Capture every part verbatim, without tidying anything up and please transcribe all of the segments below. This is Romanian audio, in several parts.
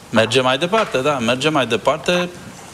Merge mai departe, da, merge mai departe,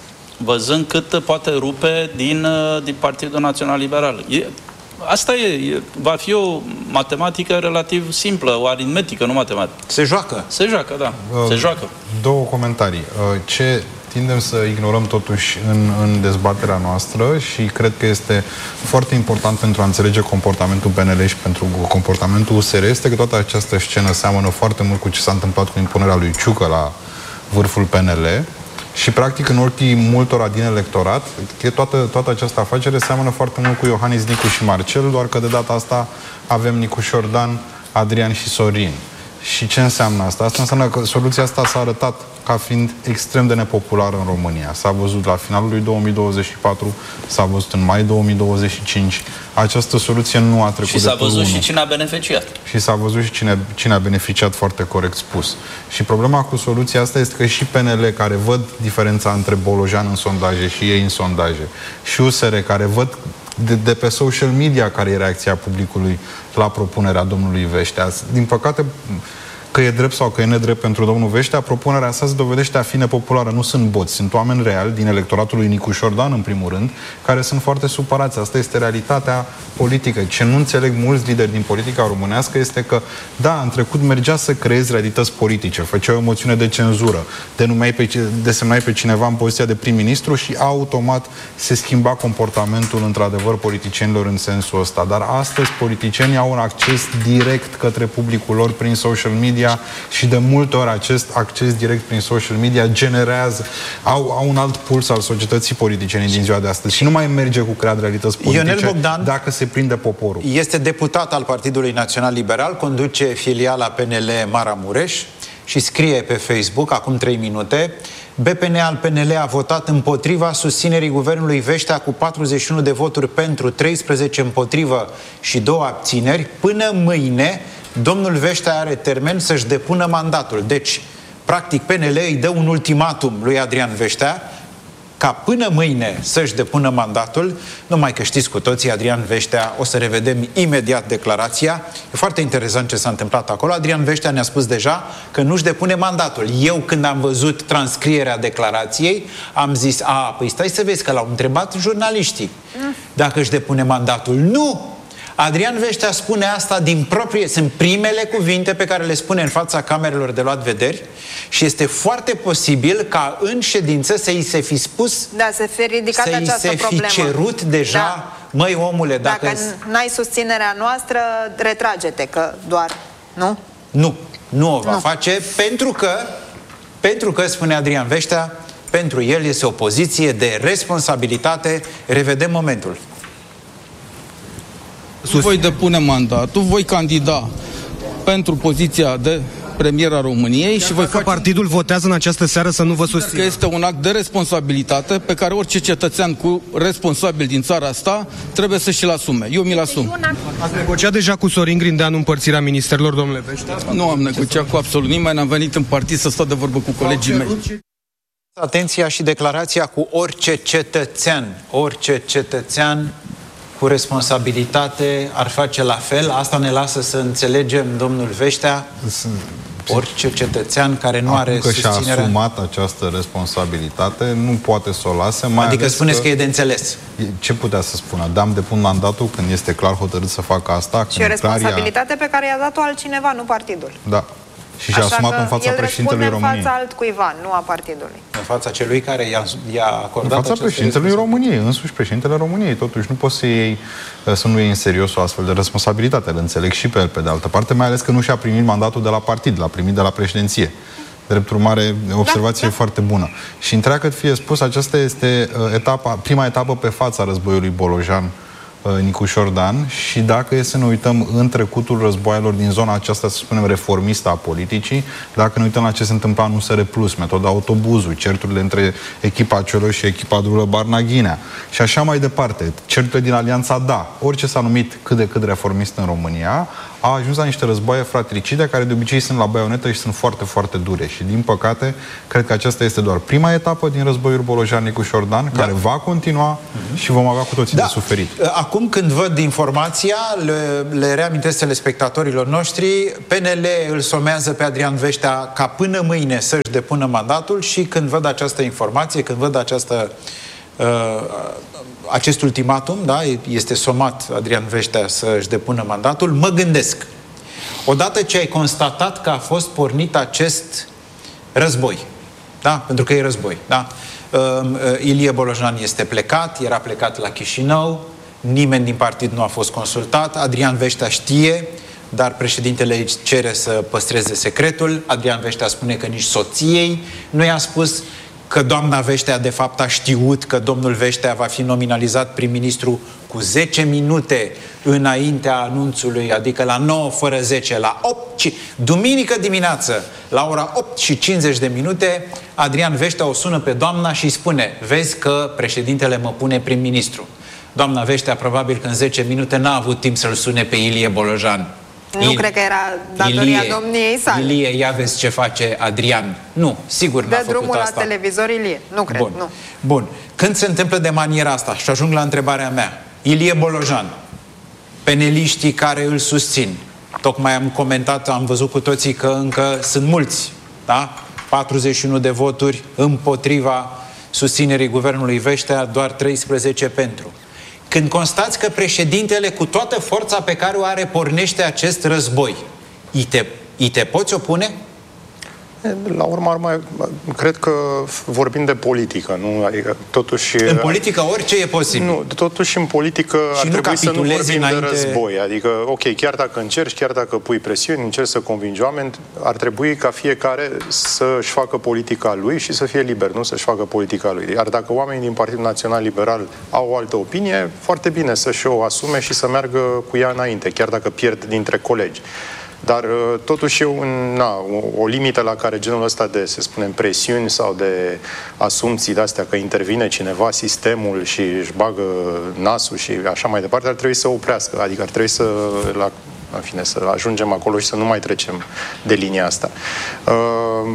văzând cât poate rupe din, din Partidul Național Liberal. E, asta e, e, va fi o matematică relativ simplă, o aritmetică, nu matematică. Se joacă? Se joacă, da, uh, se joacă. Două comentarii. Uh, ce tindem să ignorăm totuși în, în dezbaterea noastră și cred că este foarte important pentru a înțelege comportamentul P N L și pentru comportamentul U S R, este că toată această scenă seamănă foarte mult cu ce s-a întâmplat cu impunerea lui Ciucă la vârful P N L și practic în ochii multora din electorat toată, toată această afacere seamănă foarte mult cu Iohannis, Nicu și Marcel, doar că de data asta avem Nicu Șordan, Adrian și Sorin. Și ce înseamnă asta? Asta înseamnă că soluția asta s-a arătat ca fiind extrem de nepopulară în România. S-a văzut la finalul lui două mii douăzeci și patru, s-a văzut în mai două mii douăzeci și cinci. Această soluție nu a trecut de Și s-a văzut și cine a beneficiat. Și s-a văzut și cine, cine a beneficiat, foarte corect spus. Și problema cu soluția asta este că și P N L, care văd diferența între Bolojan în sondaje și ei în sondaje, și U S R, care văd de, de pe social media care e reacția publicului la propunerea domnului Veștea. Din păcate, că e drept sau că e nedrept pentru domnul Veștea, propunerea sa se dovedește a fi nepopulară. Nu sunt boți, sunt oameni reali din electoratul lui Nicu Șordan, în primul rând, care sunt foarte supărați. Asta este realitatea politică. Ce nu înțeleg mulți lideri din politica românească este că, da, în trecut mergea să creezi realități politice, făceai o moțiune de cenzură, denumeai pe, desemnai pe cineva în poziția de prim-ministru și automat se schimba comportamentul, într-adevăr, politicienilor în sensul ăsta. Dar astăzi politicienii au un acces direct către publicul lor prin social media și de multe ori acest acces direct prin social media generează, au, au un alt puls al societății politiciene din ziua de astăzi și nu mai merge cu creat realități politice. Ionel Bogdan, dacă se prinde poporul. Este deputat al Partidului Național Liberal, conduce filiala P N L Maramureș și scrie pe Facebook acum trei minute: B P N al P N L a votat împotriva susținerii guvernului Veștea cu patruzeci și unu de voturi pentru, treisprezece împotrivă și două abțineri. Până mâine domnul Veștea are termen să-și depună mandatul. Deci, practic, P N L îi dă un ultimatum lui Adrian Veștea ca până mâine să-și depună mandatul. Numai că știți cu toții, Adrian Veștea, o să revedem imediat declarația. E foarte interesant ce s-a întâmplat acolo. Adrian Veștea ne-a spus deja că nu-și depune mandatul. Eu, când am văzut transcrierea declarației, am zis, a, păi stai să vezi că l-au întrebat jurnaliștii dacă își depune mandatul. Nu! Adrian Veștea spune asta din proprie, sunt primele cuvinte pe care le spune în fața camerelor de luat vederi și este foarte posibil ca în ședință să îi se fi spus, da, să fi ridicat să această se problemă. fi cerut deja, da. Măi omule, dacă... Dacă n-ai susținerea noastră, retrage-te, că doar, nu? Nu, nu o va nu. face, pentru că, pentru că, spune Adrian Veștea, pentru el este o poziție de responsabilitate. Revedem momentul. Voi depune mandatul, voi candida pentru poziția de premier a României și voi face... partidul votează în această seară să nu vă susțină. Că este un act de responsabilitate pe care orice cetățean cu responsabil din țara asta trebuie să și-l asume. Eu mi-l asum. Ați negociat deja cu Sorin Grindeanu împărțirea ministerilor, domnule Veștea? Nu am negociat cu absolut nimeni, am venit în partid să stau de vorbă cu colegii mei. Atenția și declarația cu orice cetățean, orice cetățean cu responsabilitate ar face la fel. Asta ne lasă să înțelegem, domnul Veștea, orice cetățean care nu are susținerea... Acum că și-a asumat această responsabilitate, nu poate să o lase, mai Adică spuneți că... că e de înțeles. Ce putea să spună? Da, îmi depun mandatul când este clar hotărât să facă asta. Și o responsabilitate pe care i-a dat-o altcineva, nu partidul. Da. Și și-a asumat în fața președintelui României. în fața altcuiva, nu a partidului. În fața celui care i-a acordat în fața președintelui României, însuși președintele României. Totuși nu poți să iei, să nu iei în serios o astfel de responsabilitate. Îl înțeleg și pe el, pe de altă parte, mai ales că nu și-a primit mandatul de la partid, l-a primit de la președinție. Drept urmare, observație da, da. foarte bună. Și întreagăt fie spus, aceasta este etapa, prima etapă pe fața războiului Bolojan Nicu Șordan și dacă e să ne uităm în trecutul războaielor din zona aceasta, să spunem, reformistă a politicii, dacă ne uităm la ce se întâmpla în U S R Plus, metoda autobuzul, certurile între echipa Cioloș și echipa Drulă Barnaghinea și așa mai departe, certurile din Alianța Da, orice s-a numit cât de cât reformist în România, a ajuns la niște războaie fratricide care de obicei sunt la baionetă și sunt foarte, foarte dure. Și din păcate, cred că aceasta este doar prima etapă din războiul Bolojan-Nicu-Șordan, da. care va continua uh-huh. și vom avea cu toții da. de suferit. Acum când văd informația, le, le reamintesc telespectatorilor noștri, P N L îl somează pe Adrian Veștea ca până mâine să-și depună mandatul și când văd această informație, când văd această uh, acest ultimatum, da, este somat Adrian Veștea să-și depună mandatul, mă gândesc, odată ce ai constatat că a fost pornit acest război, da, pentru că e război, da, Ilie Bolojan este plecat, era plecat la Chișinău, nimeni din partid nu a fost consultat, Adrian Veștea știe, dar președintele îi cere să păstreze secretul, Adrian Veștea spune că nici soției nu i-a spus, că doamna Veștea de fapt a știut că domnul Veștea va fi nominalizat prim-ministru cu zece minute înaintea anunțului, adică la nouă fără zece, la opt, duminică dimineață, la ora opt și cincizeci de minute, Adrian Veștea o sună pe doamna și îi spune, vezi că președintele mă pune prim-ministru. Doamna Veștea probabil că în zece minute n-a avut timp să-l sune pe Ilie Bolojan. Nu Il... cred că era datoria Ilie, domniei sale. Ilie, ia vezi ce face Adrian. Nu, sigur n-a făcut drumul asta. la televizor Ilie. Nu cred, Bun. nu. Bun. Când se întâmplă de maniera asta, și ajung la întrebarea mea, Ilie Bolojan, peneliștii care îl susțin, tocmai am comentat, am văzut cu toții că încă sunt mulți, da? patruzeci și unu de voturi împotriva susținerii guvernului Veștea, doar treisprezece pentru. Când constați că președintele, cu toată forța pe care o are, pornește acest război, îi te, îi te poți opune? La urmă, urmă, cred că vorbim de politică, nu? Adică, totuși... În politică orice e posibil. Nu, totuși în politică ar trebui să nu vorbim înainte... de război. Adică, ok, chiar dacă încerci, chiar dacă pui presiuni, încerci să convingi oameni, ar trebui ca fiecare să-și facă politica lui și să fie liber, nu să-și facă politica lui. Iar dacă oamenii din Partidul Național Liberal au o altă opinie, foarte bine să-și o asume și să meargă cu ea înainte, chiar dacă pierd dintre colegi. Dar totuși e un, na, o, o limită la care genul ăsta de, să spunem, presiuni sau de asumții de-astea că intervine cineva sistemul și își bagă nasul și așa mai departe, ar trebui să oprească. Adică ar trebui să, la, în fine, să ajungem acolo și să nu mai trecem de linia asta. Uh,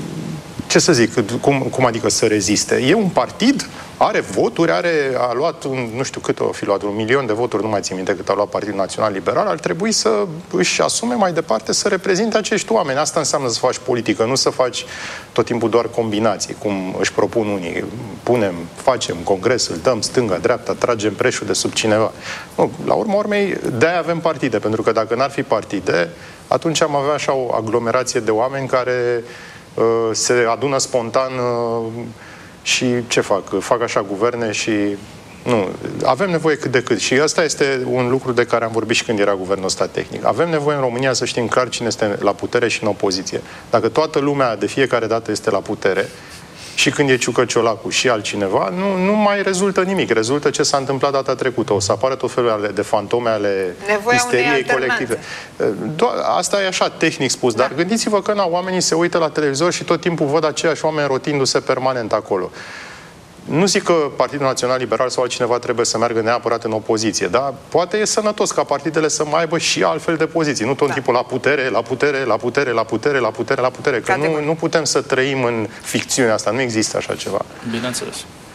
ce să zic, cum, cum adică să reziste? E un partid, are voturi, are, a luat, un, nu știu cât o fi luat, un milion de voturi, nu mai țin minte cât a luat Partidul Național Liberal, ar trebui să își asume mai departe să reprezinte acești oameni. Asta înseamnă să faci politică, nu să faci tot timpul doar combinații, cum își propun unii. Punem, facem congres, îl dăm stânga, dreapta, tragem preșul de sub cineva. Nu, la urma urmei, de-aia avem partide, pentru că dacă n-ar fi partide, atunci am avea așa o aglomerație de oameni care uh, se adună spontan uh, și ce fac? Fac așa guverne și... Nu, avem nevoie cât de cât. Și ăsta este un lucru de care am vorbit și când era guvernul ăsta tehnic. Avem nevoie în România să știm clar cine este la putere și în opoziție. Dacă toată lumea de fiecare dată este la putere, și când e Ciucă Ciolacu și altcineva, nu, nu mai rezultă nimic. Rezultă ce s-a întâmplat data trecută. O să apară tot felul de fantome ale nevoia isteriei colective. Asta e așa tehnic spus, da. Dar gândiți-vă că na, oamenii se uită la televizor și tot timpul văd aceiași oameni rotindu-se permanent acolo. Nu zic că Partidul Național Liberal sau altcineva trebuie să meargă neapărat în opoziție, dar poate e sănătos ca partidele să mai aibă și altfel de poziții. Nu tot da. timpul la putere, la putere, la putere, la putere, la putere, la putere. Că nu, nu putem să trăim în ficțiunea asta. Nu există așa ceva. Bineînțeles.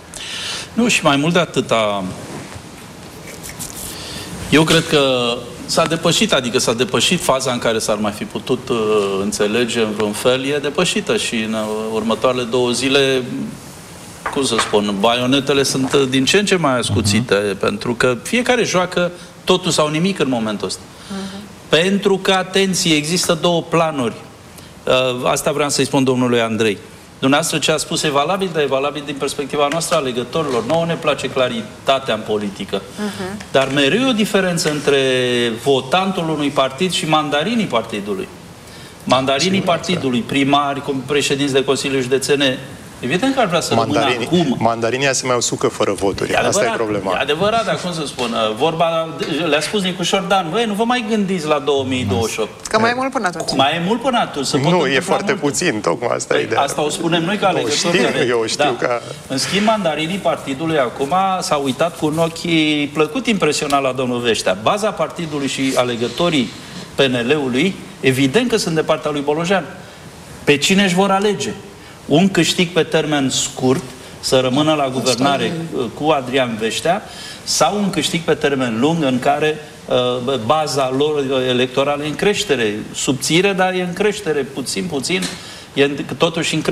Nu, și mai mult de atâta, eu cred că s-a depășit, adică s-a depășit faza în care s-ar mai fi putut uh, înțelege în vreun fel, e depășită și în uh, următoarele două zile, cum să spun, baionetele sunt din ce în ce mai ascuțite, uh-huh. pentru că fiecare joacă totul sau nimic în momentul ăsta. Uh-huh. Pentru că, atenție, există două planuri. Uh, asta vreau să-i spun domnului Andrei. Dumneavoastră ce a spus e valabil, dar e valabil din perspectiva noastră a alegătorilor. Nouă ne place claritatea în politică. Uh-huh. Dar mereu e o diferență între votantul unui partid și mandarinii partidului. Mandarinii partidului, primari, președinți de Consiliul Județene, evident că ar vrea să rămână acum. Mandarinii se mai usucă fără voturi. E Asta e problema. E adevărat, dar cum să spun, vorba, le-a spus Nicu Șordan, băi, nu vă mai gândiți la două mii douăzeci și opt. Că mai e mult până atunci. Mai e mult până atunci. Să nu, e foarte multe. puțin, tocmai asta păi, e ideea. Asta o spunem noi ca alegători. Știu, eu știu da. că... În schimb, mandarinii partidului acum s-au uitat cu un ochi plăcut impresionat la domnul Veștea. Baza partidului și alegătorii P N L-ului, evident că sunt de partea lui Bolojan. Pe cine își vor alege? Un câștig pe termen scurt, să rămână la guvernare cu Adrian Veștea, sau un câștig pe termen lung în care uh, baza lor electorală e în creștere, subțire, dar e în creștere, puțin, puțin, e totuși în creștere.